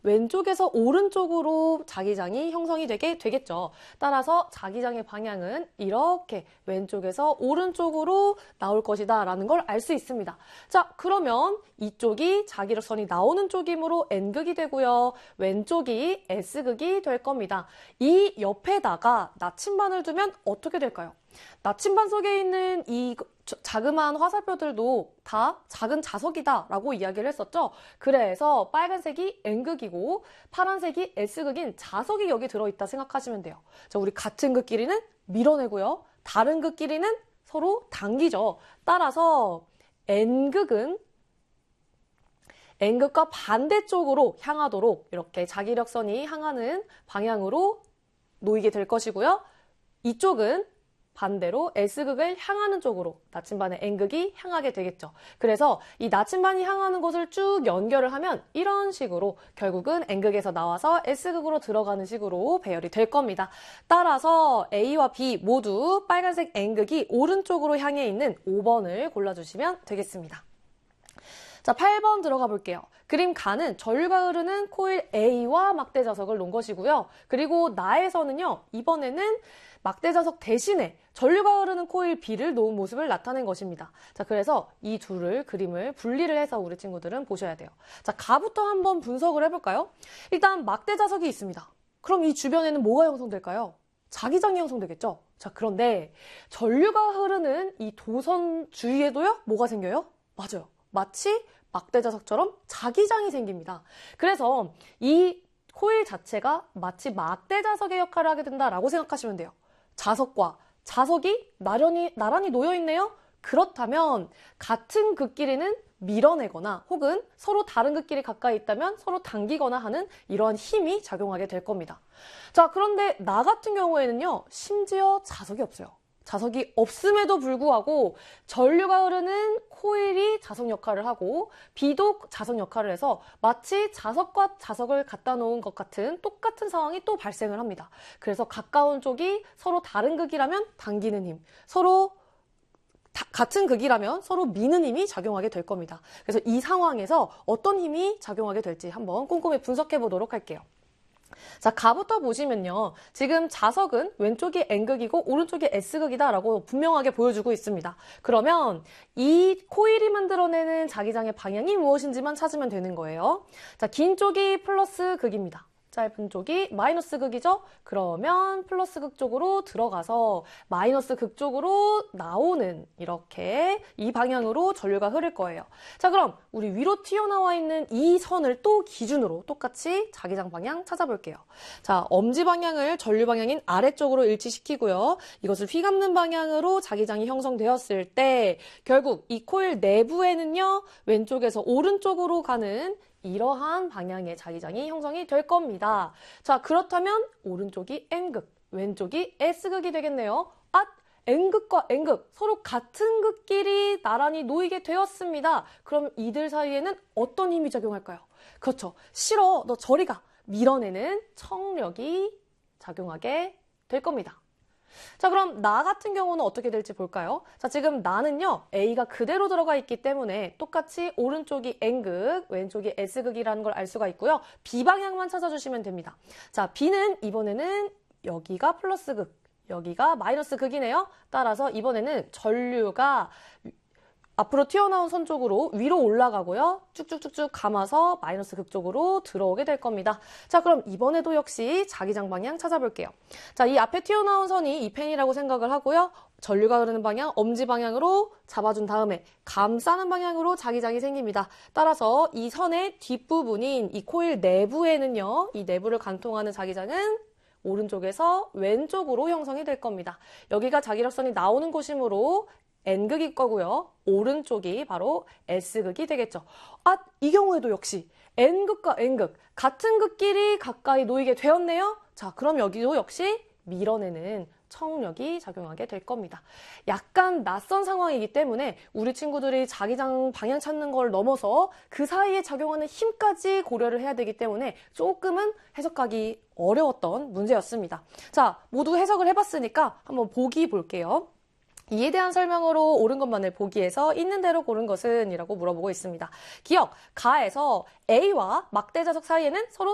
왼쪽에서 오른쪽으로 자기장이 형성이 되게 되겠죠. 따라서 자기장의 방향은 이렇게 왼쪽에서 오른쪽으로 나올 것이다 라는 걸 알 수 있습니다. 자, 그러면 이쪽이 자기력선이 나오는 쪽이므로 N극이 되고요. 왼쪽이 S극이 될 겁니다. 이 옆에다가 나침반을 두면 어떻게 될까요? 나침반 속에 있는 이 자그마한 화살표들도 다 작은 자석이다 라고 이야기를 했었죠. 그래서 빨간색이 N극이고 파란색이 S극인 자석이 여기 들어있다 생각하시면 돼요. 자, 우리 같은 극 길이는 밀어내고요. 다른 극 길이는 서로 당기죠. 따라서 N극은 N극과 반대쪽으로 향하도록 이렇게 자기력선이 향하는 방향으로 놓이게 될 것이고요. 이쪽은 반대로 S극을 향하는 쪽으로 나침반의 N극이 향하게 되겠죠. 그래서 이 나침반이 향하는 곳을 쭉 연결을 하면 이런 식으로 결국은 N극에서 나와서 S극으로 들어가는 식으로 배열이 될 겁니다. 따라서 A와 B 모두 빨간색 N극이 오른쪽으로 향해 있는 5번을 골라주시면 되겠습니다. 자, 8번 들어가 볼게요. 그림 가는 전류가 흐르는 코일 A와 막대 자석을 놓은 것이고요. 그리고 나에서는요, 이번에는 막대 자석 대신에 전류가 흐르는 코일 B를 놓은 모습을 나타낸 것입니다. 자, 그래서 이 둘을 그림을 분리를 해서 우리 친구들은 보셔야 돼요. 자, 가부터 한번 분석을 해볼까요? 일단 막대 자석이 있습니다. 그럼 이 주변에는 뭐가 형성될까요? 자기장이 형성되겠죠? 자, 그런데 전류가 흐르는 이 도선 주위에도요, 뭐가 생겨요? 맞아요. 마치 막대 자석처럼 자기장이 생깁니다. 그래서 이 코일 자체가 마치 막대 자석의 역할을 하게 된다라고 생각하시면 돼요. 자석과 자석이 나란히 놓여있네요. 그렇다면 같은 극 길이는 밀어내거나 혹은 서로 다른 극 길이 가까이 있다면 서로 당기거나 하는 이러한 힘이 작용하게 될 겁니다. 자, 그런데 나 같은 경우에는요, 심지어 자석이 없어요. 자석이 없음에도 불구하고 전류가 흐르는 코일이 자석 역할을 하고 B도 자석 역할을 해서 마치 자석과 자석을 갖다 놓은 것 같은 똑같은 상황이 또 발생을 합니다. 그래서 가까운 쪽이 서로 다른 극이라면 당기는 힘, 서로 같은 극이라면 서로 미는 힘이 작용하게 될 겁니다. 그래서 이 상황에서 어떤 힘이 작용하게 될지 한번 꼼꼼히 분석해 보도록 할게요. 자, 가부터 보시면요. 지금 자석은 왼쪽이 N극이고 오른쪽이 S극이다 라고 분명하게 보여주고 있습니다. 그러면 이 코일이 만들어내는 자기장의 방향이 무엇인지만 찾으면 되는 거예요. 자, 긴 쪽이 플러스 극입니다. 짧은 쪽이 마이너스 극이죠? 그러면 플러스 극 쪽으로 들어가서 마이너스 극 쪽으로 나오는 이렇게 이 방향으로 전류가 흐를 거예요. 자, 그럼 우리 위로 튀어나와 있는 이 선을 또 기준으로 똑같이 자기장 방향 찾아볼게요. 자, 엄지 방향을 전류 방향인 아래쪽으로 일치시키고요. 이것을 휘감는 방향으로 자기장이 형성되었을 때 결국 이 코일 내부에는요, 왼쪽에서 오른쪽으로 가는 이러한 방향의 자기장이 형성이 될 겁니다. 자, 그렇다면 오른쪽이 N극, 왼쪽이 S극이 되겠네요. N극과 N극 서로 같은 극끼리 나란히 놓이게 되었습니다. 그럼 이들 사이에는 어떤 힘이 작용할까요? 그렇죠. 싫어, 너 저리 가. 밀어내는 청력이 작용하게 될 겁니다. 자, 그럼 나 같은 경우는 어떻게 될지 볼까요? 자, 지금 나는요, A가 그대로 들어가 있기 때문에 똑같이 오른쪽이 N극, 왼쪽이 S극이라는 걸 알 수가 있고요. B 방향만 찾아주시면 됩니다. 자, B는 이번에는 여기가 플러스 극, 여기가 마이너스 극이네요. 따라서 이번에는 전류가 앞으로 튀어나온 선 쪽으로 위로 올라가고요. 쭉쭉쭉쭉 감아서 마이너스 극 쪽으로 들어오게 될 겁니다. 자, 그럼 이번에도 역시 자기장 방향 찾아볼게요. 자, 이 앞에 튀어나온 선이 이 펜이라고 생각을 하고요. 전류가 흐르는 방향, 엄지 방향으로 잡아준 다음에 감싸는 방향으로 자기장이 생깁니다. 따라서 이 선의 뒷부분인 이 코일 내부에는요. 이 내부를 관통하는 자기장은 오른쪽에서 왼쪽으로 형성이 될 겁니다. 여기가 자기력선이 나오는 곳이므로 N극일 거고요. 오른쪽이 바로 S극이 되겠죠. 이 경우에도 역시 N극과 N극 같은 극끼리 가까이 놓이게 되었네요. 자, 그럼 여기도 역시 밀어내는 청력이 작용하게 될 겁니다. 약간 낯선 상황이기 때문에 우리 친구들이 자기장 방향 찾는 걸 넘어서 그 사이에 작용하는 힘까지 고려를 해야 되기 때문에 조금은 해석하기 어려웠던 문제였습니다. 자, 모두 해석을 해봤으니까 한번 보기 볼게요. 이에 대한 설명으로 옳은 것만을 보기에서 있는 대로 고른 것은? 이라고 물어보고 있습니다. 기억, 가에서 A와 막대 자석 사이에는 서로